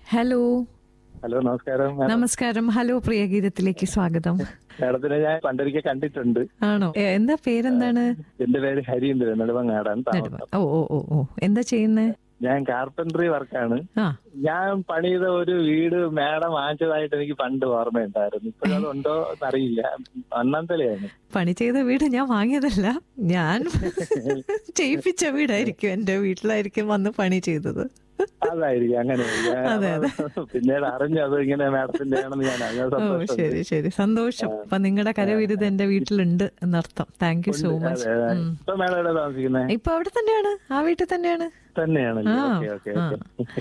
Hello. Hello, നമസ്കാരം madam. നമസ്കാരം. Hello, പ്രിയഗീതത്തിലേക്ക് സ്വാഗതം. മാഡത്തിനെ ഞാൻ പണ്ടൊരിക്കൽ കണ്ടിട്ടുണ്ട്. ആണോ? എന്താ പേരെന്താണ്? എന്റെ പേര് ഹരീന്ദ്രൻ, നെടുമങ്ങാടാണ് താമസം. ഓ ഓ ഓ ഓ എന്താ ചെയ്യുന്നേ? ഞാൻ കാർപ്പൻട്രി വർക്കാണ്. ആ ഞാൻ പണിത ഒരു വീട് മാഡം വാങ്ങിച്ചതായിട്ട് എനിക്ക് പണ്ട് ഓർമ്മയുണ്ടായിരുന്നു. ഇപ്പോഴും അതുണ്ടോ എന്നറിയില്ല. അണ്ണന്തലയാണ്. പണി ചെയ്ത വീട് ഞാൻ വാങ്ങിയതല്ല, ഞാൻ ചെയ്യിപ്പിച്ച വീടായിരിക്കും. എന്റെ വീട്ടിലായിരിക്കും വന്ന് പണി ചെയ്തത്. അതായിരിക്കും അങ്ങനെ. അതെ, അതെ. പിന്നീട് അറിഞ്ഞത് ഇങ്ങനെ മാഡത്തിന്റെ ആണെന്ന് ഞാൻ അറിഞ്ഞ ഓ സന്തോഷം. ശരി ശരി, സന്തോഷം. അപ്പൊ നിങ്ങളുടെ കരവിരുത് എന്റെ വീട്ടിലുണ്ട് എന്നർത്ഥം. Thank you so much. ഇപ്പൊ മാഡം എവിടെ താമസിക്കുന്നത്? ഇപ്പൊ അവിടെ തന്നെയാണ്, ആ വീട്ടിൽ തന്നെയാണ്. തന്നെയാണല്ലോ. Okay okay okay.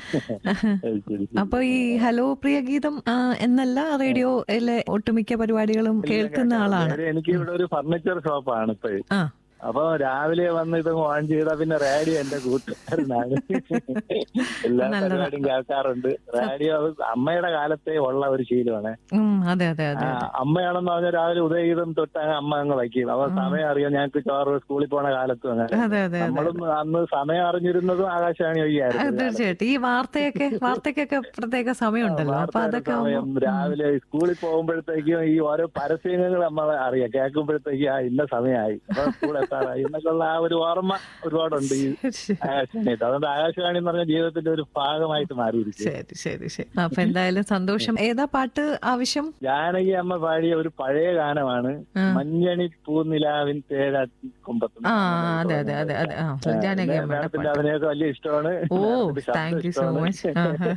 അപ്പൊ ഈ ഹലോ പ്രിയഗീതം എന്നല്ല, റേഡിയോയിലെ ഒട്ടുമിക്ക പരിപാടികളും കേൾക്കുന്ന ആളാണ്. എനിക്ക് ഇവിടെ ഒരു ഫർണിച്ചർ ഷോപ്പാണ് ഇപ്പോഴും. ആ അപ്പൊ രാവിലെ വന്ന് ഇത് ഓൺ ചെയ്താ പിന്നെ റേഡിയോ എന്റെ കൂട്ടുകാരനാണ്. എല്ലാ പരിപാടിയും കേൾക്കാറുണ്ട്. റേഡിയോ അമ്മയുടെ കാലത്തെ ഉള്ള ഒരു ശീലമാണ്. അതെ അതെ അതെ. അമ്മയാണെന്ന് പറഞ്ഞാൽ രാവിലെ ഉദയഗീതം തൊട്ട് അമ്മ അങ്ങ് വയ്ക്കും. അപ്പൊ സമയം അറിയാം. ഞങ്ങൾക്ക് ചോറ് സ്കൂളിൽ പോണ കാലത്തും അങ്ങനെ നമ്മളും അന്ന് സമയം അറിഞ്ഞിരുന്നതും ആകാശവാണി വഴിയായിരുന്നു. തീർച്ചയായിട്ടും. ഈ വാർത്തക്കൊക്കെ പ്രത്യേക സമയമുണ്ടല്ലോ. അപ്പൊ അതൊക്കെ രാവിലെ സ്കൂളിൽ പോകുമ്പോഴത്തേക്കും ഈ ഓരോ പരസ്യങ്ങൾ നമ്മളെ അറിയാം. കേൾക്കുമ്പോഴത്തേക്കും ഇന്ന സമയമായി, അപ്പൊ സ്കൂൾ എത്താറായി എന്നൊക്കെയുള്ള ആ ഒരു ഓർമ്മ ഒരുപാടുണ്ട് ഈ ആകാശവാണി. അതുകൊണ്ട് ആകാശവാണി എന്ന് പറഞ്ഞ ജീവിതത്തിന്റെ ഒരു ഭാഗമായിട്ട് മാറിയിരിക്കും. ശരി ശരി ശരി. അപ്പൊ എന്തായാലും സന്തോഷം. ഏതാ പാട്ട് ആവശ്യം? ജാനകി അമ്മ പാടിയ ഒരു പഴയ ഗാനമാണ്, മഞ്ഞണി പൂനിലാവിൻ തേടാറ്റി കൊമ്പത്ത്. അതെ അതെ അതെ അതെ. ജാനകി അമ്മയുടെ അതിനെയൊക്കെ വലിയ ഇഷ്ടമാണ്. ഓ താങ്ക് യു സോ മച്ച്.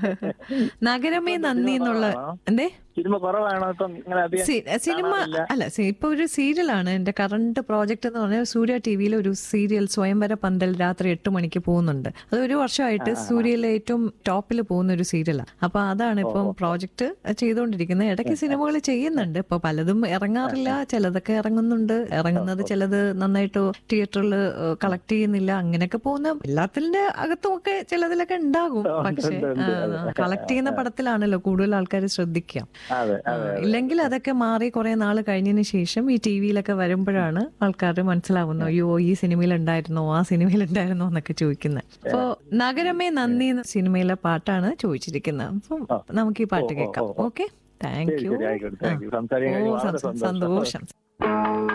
നഗരമേ നന്ദി എന്നുള്ള എന്തേ സിനിമ കുറവാണോ ഇപ്പം? സിനിമ അല്ല, ഇപ്പൊ ഒരു സീരിയലാണ് എന്റെ കറണ്ട് പ്രോജക്റ്റ് എന്ന് പറഞ്ഞാൽ. സൂര്യ ടിവിയിലെ ഒരു സീരിയൽ സ്വയംവര പന്തൽ രാത്രി 8 മണിക്ക് പോകുന്നുണ്ട്. അത് ഒരു വർഷമായിട്ട് സൂര്യയിലെ ഏറ്റവും ടോപ്പിൽ പോകുന്ന ഒരു സീരിയലാണ്. അപ്പൊ അതാണ് ഇപ്പം പ്രോജക്റ്റ് ചെയ്തുകൊണ്ടിരിക്കുന്നത്. ഇടയ്ക്ക് സിനിമകൾ ചെയ്യുന്നുണ്ട്. ഇപ്പൊ പലതും ഇറങ്ങാറില്ല, ചിലതൊക്കെ ഇറങ്ങുന്നുണ്ട്. ഇറങ്ങുന്നത് ചിലത് നന്നായിട്ട് തിയേറ്ററിൽ കളക്ട് ചെയ്യുന്നില്ല. അങ്ങനെയൊക്കെ പോകുന്ന എല്ലാത്തിന്റെ അകത്തുമൊക്കെ ചിലതിലൊക്കെ ഉണ്ടാകും. പക്ഷെ കളക്ട് ചെയ്യുന്ന പടത്തിലാണല്ലോ കൂടുതൽ ആൾക്കാർ ശ്രദ്ധിക്കുക. ഇല്ലെങ്കിൽ അതൊക്കെ മാറി കുറെ നാൾ കഴിഞ്ഞതിന് ശേഷം ഈ ടിവിയിലൊക്കെ വരുമ്പോഴാണ് ആൾക്കാർ മനസ്സിലാവുന്നു, അയ്യോ ഈ സിനിമയിൽ ഉണ്ടായിരുന്നോ, ആ സിനിമയിൽ ഉണ്ടായിരുന്നോ എന്നൊക്കെ ചോദിക്കുന്നത്. അപ്പോ നഗരമേ നന്ദി എന്ന സിനിമയിലെ പാട്ടാണ് ചോദിച്ചിരിക്കുന്നത്. അപ്പം നമുക്ക് ഈ പാട്ട് കേൾക്കാം. Okay, thank you. സന്തോഷം.